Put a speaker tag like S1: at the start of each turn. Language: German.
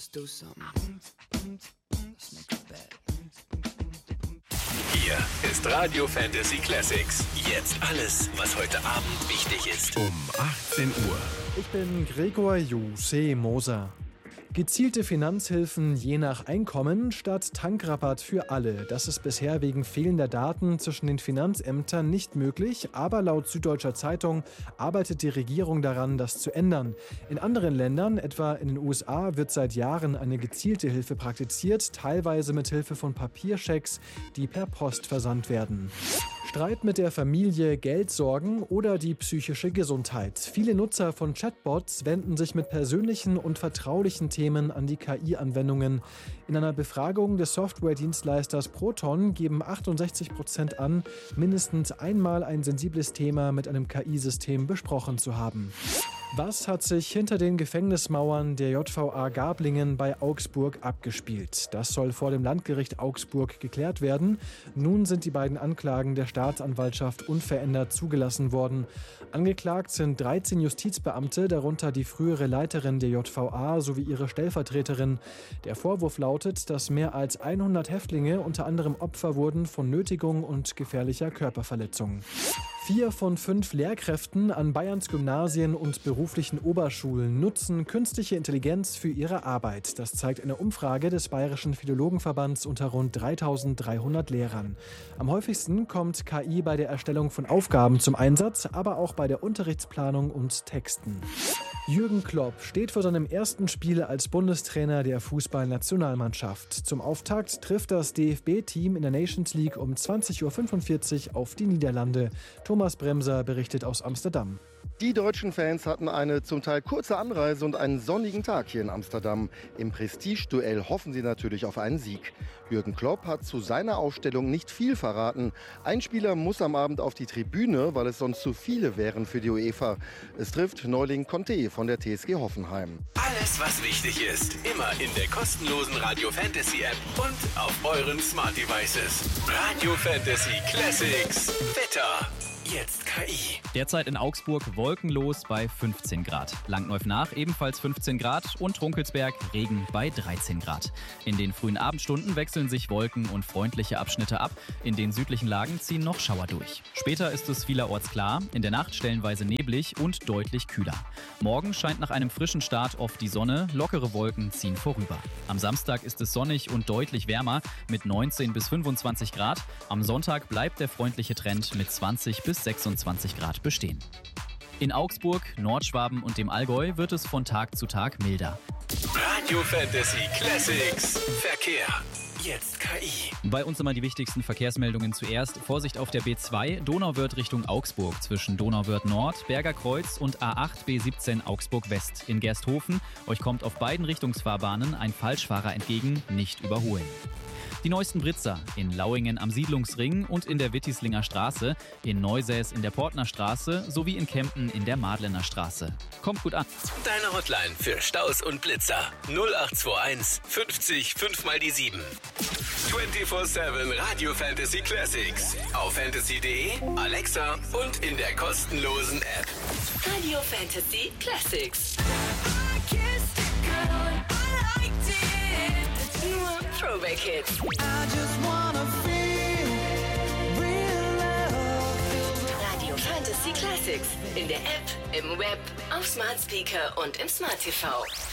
S1: Let's do something. Let's make it bad.
S2: Hier ist Radio Fantasy Classics. Jetzt alles, was heute Abend wichtig ist. Um 18 Uhr.
S3: Ich bin Gregor Jose Moser. Gezielte Finanzhilfen je nach Einkommen statt Tankrabatt für alle. Das ist bisher wegen fehlender Daten zwischen den Finanzämtern nicht möglich, aber laut Süddeutscher Zeitung arbeitet die Regierung daran, das zu ändern. In anderen Ländern, etwa in den USA, wird seit Jahren eine gezielte Hilfe praktiziert, teilweise mit Hilfe von Papierschecks, die per Post versandt werden. Streit mit der Familie, Geldsorgen oder die psychische Gesundheit. Viele Nutzer von Chatbots wenden sich mit persönlichen und vertraulichen Themen an die KI-Anwendungen. In einer Befragung des Softwaredienstleisters Proton geben 68% an, mindestens einmal ein sensibles Thema mit einem KI-System besprochen zu haben. Was hat sich hinter den Gefängnismauern der JVA Garblingen bei Augsburg abgespielt? Das soll vor dem Landgericht Augsburg geklärt werden. Nun sind die beiden Anklagen der Staatsanwaltschaft unverändert zugelassen worden. Angeklagt sind 13 Justizbeamte, darunter die frühere Leiterin der JVA sowie ihre Stellvertreterin. Der Vorwurf lautet, dass mehr als 100 Häftlinge unter anderem Opfer wurden von Nötigung und gefährlicher Körperverletzung. 4 von 5 Lehrkräften an Bayerns Gymnasien und beruflichen Oberschulen nutzen künstliche Intelligenz für ihre Arbeit. Das zeigt eine Umfrage des Bayerischen Philologenverbands unter rund 3.300 Lehrern. Am häufigsten kommt KI bei der Erstellung von Aufgaben zum Einsatz, aber auch bei der Unterrichtsplanung und Texten. Jürgen Klopp steht vor seinem ersten Spiel als Bundestrainer der Fußballnationalmannschaft. Zum Auftakt trifft das DFB-Team in der Nations League um 20.45 Uhr auf die Niederlande. Thomas Bremser berichtet aus Amsterdam.
S4: Die deutschen Fans hatten eine zum Teil kurze Anreise und einen sonnigen Tag hier in Amsterdam. Im Prestigeduell hoffen sie natürlich auf einen Sieg. Jürgen Klopp hat zu seiner Aufstellung nicht viel verraten. Ein Spieler muss am Abend auf die Tribüne, weil es sonst zu viele wären für die UEFA. Es trifft Neuling Conte von der TSG Hoffenheim.
S2: Alles, was wichtig ist, immer in der kostenlosen Radio Fantasy App und auf euren Smart Devices. Radio Fantasy Classics. Wetter. Jetzt KI.
S5: Derzeit in Augsburg wolkenlos bei 15 Grad. Langneuf-Nach ebenfalls 15 Grad und Trunkelsberg Regen bei 13 Grad. In den frühen Abendstunden wechseln sich Wolken und freundliche Abschnitte ab. In den südlichen Lagen ziehen noch Schauer durch. Später ist es vielerorts klar, in der Nacht stellenweise neblig und deutlich kühler. Morgen scheint nach einem frischen Start oft die Sonne, lockere Wolken ziehen vorüber. Am Samstag ist es sonnig und deutlich wärmer mit 19 bis 25 Grad. Am Sonntag bleibt der freundliche Trend mit 20 bis 26 Grad bestehen. In Augsburg, Nordschwaben und dem Allgäu wird es von Tag zu Tag milder.
S2: Radio Fantasy Classics. Verkehr. Jetzt KI.
S5: Bei uns immer die wichtigsten Verkehrsmeldungen zuerst. Vorsicht auf der B2, Donauwörth Richtung Augsburg zwischen Donauwörth Nord, Berger Kreuz und A8 B17 Augsburg West. In Gersthofen, euch kommt auf beiden Richtungsfahrbahnen ein Falschfahrer entgegen, nicht überholen. Die neuesten Britzer in Lauingen am Siedlungsring und in der Wittislinger Straße, in Neusäß in der Portner Straße sowie in Kempen in der Madlener Straße. Kommt gut an.
S2: Deine Hotline für Staus und Blitzer 0821 50 5 mal die 7. 24/7 Radio Fantasy Classics. Auf fantasy.de, Alexa und in der kostenlosen App.
S6: Radio Fantasy Classics. Nur Throwback Hits. Radio Fantasy Classics. In der App, im Web, auf Smart Speaker und im Smart TV.